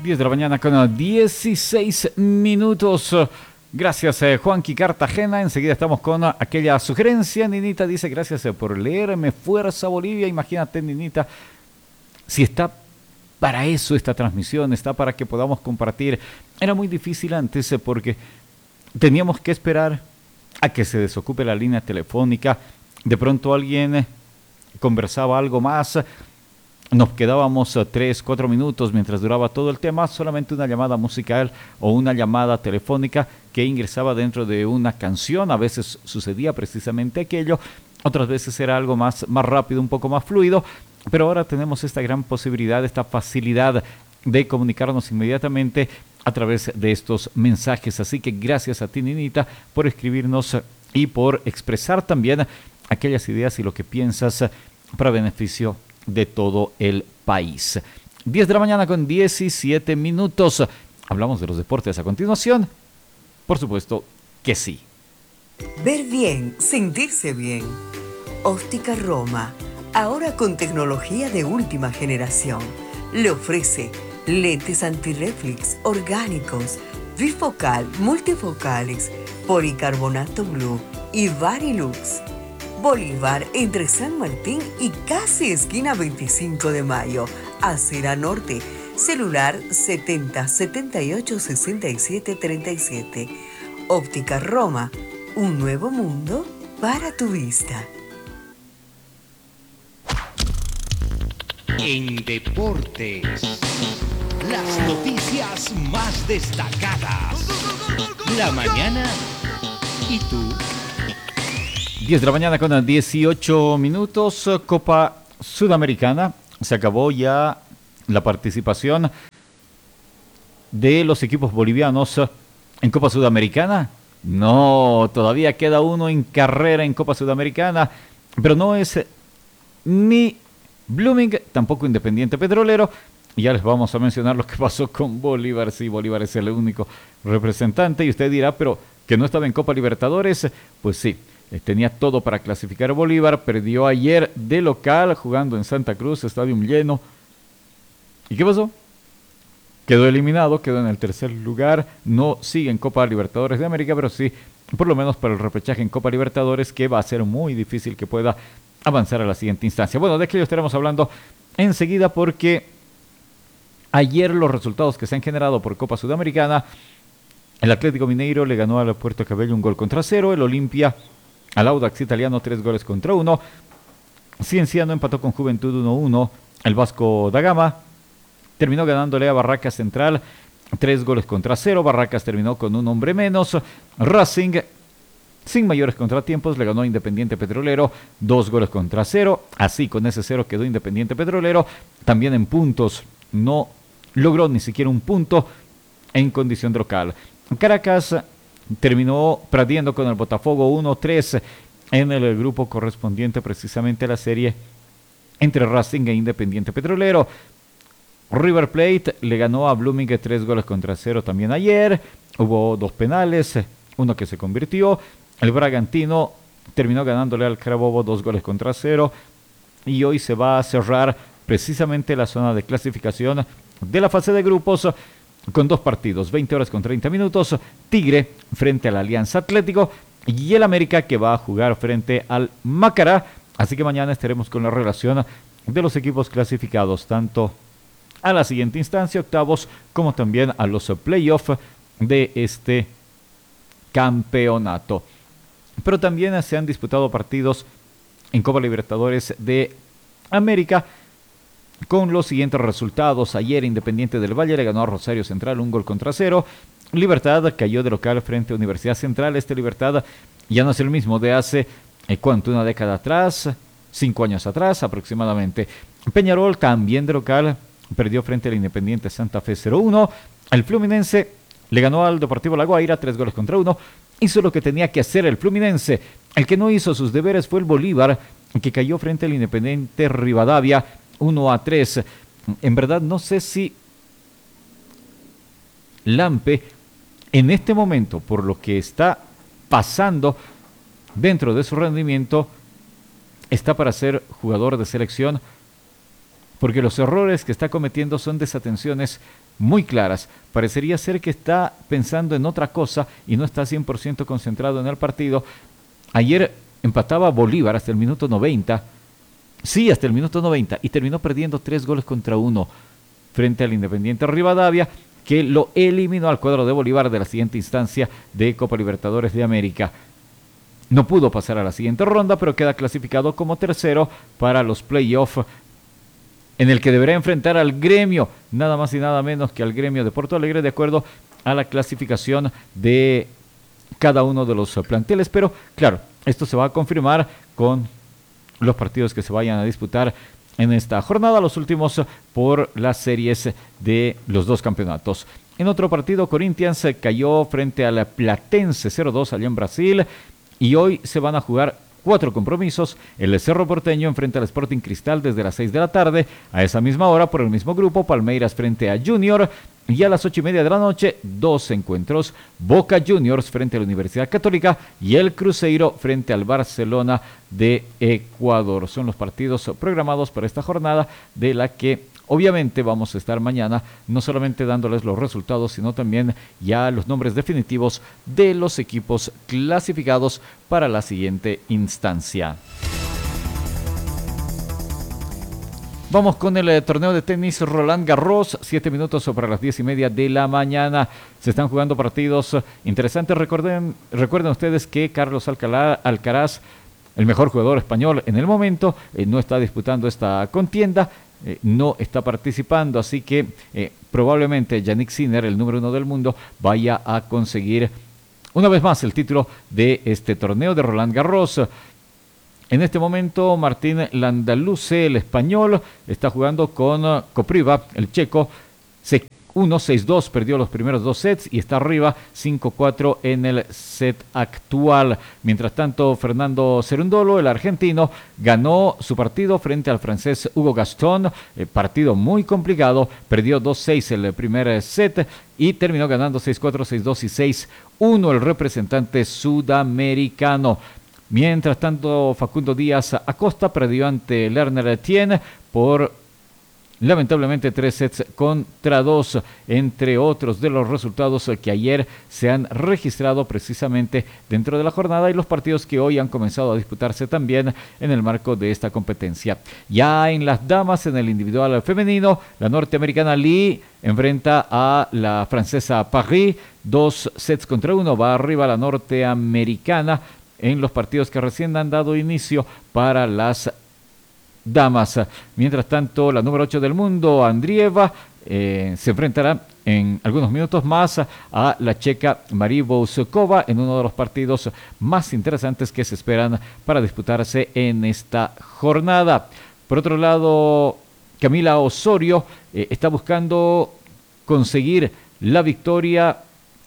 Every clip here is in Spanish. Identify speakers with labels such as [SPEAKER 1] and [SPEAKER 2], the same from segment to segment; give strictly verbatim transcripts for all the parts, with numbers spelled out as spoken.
[SPEAKER 1] diez de la mañana con dieciséis minutos. Gracias, eh, Juanqui Cartagena. Enseguida estamos con aquella sugerencia. Ninita dice, gracias eh, por leerme. Fuerza Bolivia. Imagínate, Ninita, si está para eso esta transmisión, está para que podamos compartir. Era muy difícil antes eh, porque teníamos que esperar a que se desocupe la línea telefónica. De pronto alguien eh, conversaba algo más. Nos quedábamos uh, tres, cuatro minutos mientras duraba todo el tema, solamente una llamada musical o una llamada telefónica que ingresaba dentro de una canción. A veces sucedía precisamente aquello, otras veces era algo más, más rápido, un poco más fluido, pero ahora tenemos esta gran posibilidad, esta facilidad de comunicarnos inmediatamente a través de estos mensajes. Así que gracias a ti, Ninita, por escribirnos y por expresar también aquellas ideas y lo que piensas para beneficio de todo el país. diez de la mañana con diecisiete minutos. Hablamos de los deportes a continuación. Por supuesto que sí.
[SPEAKER 2] Ver bien, sentirse bien. Óptica Roma, ahora con tecnología de última generación. Le ofrece lentes antirreflex orgánicos, bifocal, multifocales, policarbonato blue y Varilux. Bolívar, entre San Martín y casi esquina veinticinco de mayo, Acera Norte, celular setenta, setenta y ocho, sesenta y siete, treinta y siete. Óptica Roma, un nuevo mundo para tu vista.
[SPEAKER 3] En deportes, las noticias más destacadas. La mañana y tú.
[SPEAKER 1] diez de la mañana con dieciocho minutos. Copa Sudamericana. Se acabó ya la participación de los equipos bolivianos en Copa Sudamericana. No, todavía queda uno en carrera en Copa Sudamericana, pero no es ni Blooming, tampoco Independiente Petrolero. Y ya les vamos a mencionar lo que pasó con Bolívar. Sí, Bolívar es el único representante y usted dirá, pero que no estaba en Copa Libertadores. Pues sí, tenía todo para clasificar Bolívar. Perdió ayer de local jugando en Santa Cruz, estadio lleno. ¿Y qué pasó? Quedó eliminado, quedó en el tercer lugar. No sigue en Copa Libertadores de América, pero sí, por lo menos para el repechaje en Copa Libertadores, que va a ser muy difícil que pueda avanzar a la siguiente instancia. Bueno, de aquello estaremos hablando enseguida porque ayer los resultados que se han generado por Copa Sudamericana: el Atlético Mineiro le ganó al Puerto Cabello un gol contra cero, el Olimpia al Audax Italiano tres goles contra uno, Cienciano empató con Juventud uno uno, el Vasco da Gama terminó ganándole a Barracas Central tres goles contra cero, Barracas terminó con un hombre menos, Racing sin mayores contratiempos le ganó a Independiente Petrolero dos goles contra cero, así con ese cero quedó Independiente Petrolero, también en puntos no logró ni siquiera un punto en condición de local. Caracas terminó perdiendo con el Botafogo uno tres en el grupo correspondiente precisamente a la serie entre Racing e Independiente Petrolero. River Plate le ganó a Blooming tres goles contra cero también ayer. Hubo dos penales, uno que se convirtió. El Bragantino terminó ganándole al Carabobo dos goles contra cero. Y hoy se va a cerrar precisamente la zona de clasificación de la fase de grupos con dos partidos, veinte horas con treinta minutos, Tigre frente al Alianza Atlético y el América que va a jugar frente al Macará. Así que mañana estaremos con la relación de los equipos clasificados, tanto a la siguiente instancia, octavos, como también a los playoffs de este campeonato. Pero también se han disputado partidos en Copa Libertadores de América con los siguientes resultados. Ayer Independiente del Valle le ganó a Rosario Central un gol contra cero. Libertad cayó de local frente a Universidad Central. Este Libertad ya no es el mismo de hace, eh, ¿cuánto? Una década atrás, cinco años atrás aproximadamente. Peñarol también de local perdió frente al Independiente Santa Fe cero uno. El Fluminense le ganó al Deportivo La Guaira tres goles contra uno. Hizo lo que tenía que hacer el Fluminense. El que no hizo sus deberes fue el Bolívar, que cayó frente al Independiente Rivadavia uno a tres. En verdad no sé si Lampe en este momento, por lo que está pasando dentro de su rendimiento, está para ser jugador de selección porque los errores que está cometiendo son desatenciones muy claras. Parecería ser que está pensando en otra cosa y no está cien por ciento concentrado en el partido. Ayer empataba Bolívar hasta el minuto noventa, sí, hasta el minuto noventa, y terminó perdiendo tres goles contra uno frente al Independiente Rivadavia, que lo eliminó al cuadro de Bolívar de la siguiente instancia de Copa Libertadores de América. No pudo pasar a la siguiente ronda, pero queda clasificado como tercero para los playoffs, en el que deberá enfrentar al Gremio, nada más y nada menos que al Gremio de Porto Alegre, de acuerdo a la clasificación de cada uno de los planteles. Pero claro, esto se va a confirmar con los partidos que se vayan a disputar en esta jornada, los últimos por las series de los dos campeonatos. En otro partido, Corinthians cayó frente al Platense cero dos allá en Brasil, y hoy se van a jugar cuatro compromisos. El Cerro Porteño enfrenta al Sporting Cristal desde las seis de la tarde. A esa misma hora, por el mismo grupo, Palmeiras frente a Junior. Y a las ocho y media de la noche, dos encuentros. Boca Juniors frente a la Universidad Católica y el Cruzeiro frente al Barcelona de Ecuador. Son los partidos programados para esta jornada, de la que obviamente vamos a estar mañana no solamente dándoles los resultados, sino también ya los nombres definitivos de los equipos clasificados para la siguiente instancia. Vamos con el eh, torneo de tenis Roland Garros, siete minutos sobre las diez y media de la mañana. Se están jugando partidos eh, interesantes. Recuerden, recuerden ustedes que Carlos Alcalá, Alcaraz, el mejor jugador español en el momento, eh, no está disputando esta contienda, eh, no está participando, así que eh, probablemente Yannick Sinner, el número uno del mundo, vaya a conseguir una vez más el título de este torneo de Roland Garros. En este momento, Martín Landaluce, el español, está jugando con uh, Kopriva, el checo. uno seis dos, perdió los primeros dos sets y está arriba cinco cuatro en el set actual. Mientras tanto, Fernando Cerundolo, el argentino, ganó su partido frente al francés Hugo Gaston. Eh, partido muy complicado, perdió dos seis el primer set y terminó ganando seis cuatro, seis dos y seis uno el representante sudamericano. Mientras tanto, Facundo Díaz Acosta perdió ante Lerner Etienne por lamentablemente tres sets contra dos, entre otros de los resultados que ayer se han registrado precisamente dentro de la jornada y los partidos que hoy han comenzado a disputarse también en el marco de esta competencia. Ya en las damas, en el individual femenino, la norteamericana Lee enfrenta a la francesa Paris, dos sets contra uno, va arriba la norteamericana en los partidos que recién han dado inicio para las damas. Mientras tanto, la número ocho del mundo, Andrieva, eh, se enfrentará en algunos minutos más a la checa Marie Bouzkova en uno de los partidos más interesantes que se esperan para disputarse en esta jornada. Por otro lado, Camila Osorio eh, está buscando conseguir la victoria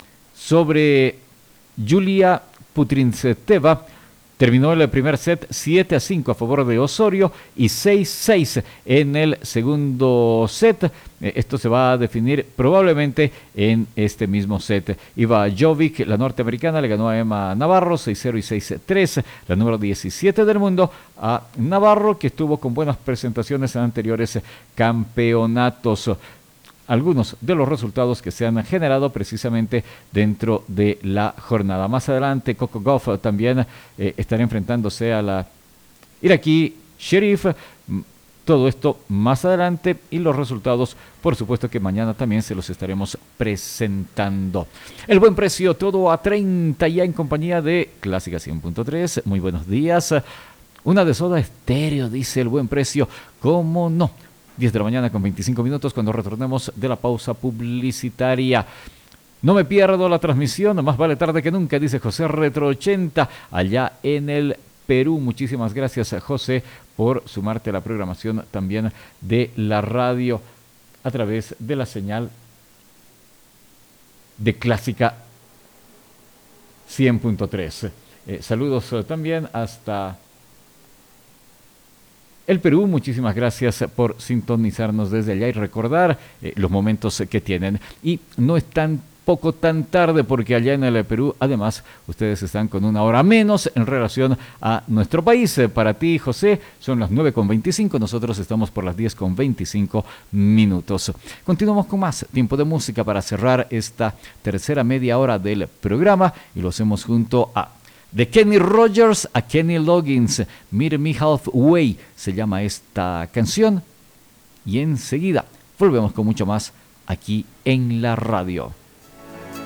[SPEAKER 1] sobre Julia Putrinzeteva. Terminó el primer set siete a cinco a favor de Osorio y seis seis en el segundo set. Esto se va a definir probablemente en este mismo set. Iva Jovic, la norteamericana, le ganó a Emma Navarro seis cero y seis tres, la número diecisiete del mundo, a Navarro, que estuvo con buenas presentaciones en anteriores campeonatos. Algunos de los resultados que se han generado precisamente dentro de la jornada. Más adelante, Coco Gauff también eh, estará enfrentándose a la iraquí Sherif. Todo esto más adelante y los resultados, por supuesto que mañana también se los estaremos presentando. El buen precio, todo a treinta ya en compañía de Clásica cien punto tres. Muy buenos días. Una de Soda Estéreo, dice el buen precio. ¿Cómo no? diez de la mañana con veinticinco minutos cuando retornemos de la pausa publicitaria. No me pierdo la transmisión, más vale tarde que nunca, dice José Retro ochenta, allá en el Perú. Muchísimas gracias, José, por sumarte a la programación también de la radio a través de la señal de Clásica cien punto tres. Eh, saludos eh, también hasta el Perú. Muchísimas gracias por sintonizarnos desde allá y recordar eh, los momentos que tienen. Y no están tampoco tan tarde, porque allá en el Perú, además, ustedes están con una hora menos en relación a nuestro país. Para ti, José, son las nueve con veinticinco, nosotros estamos por las diez con veinticinco minutos. Continuamos con más tiempo de música para cerrar esta tercera media hora del programa, y lo hacemos junto a de Kenny Rogers a Kenny Loggins. Meet Me Halfway se llama esta canción, y enseguida volvemos con mucho más aquí en la radio.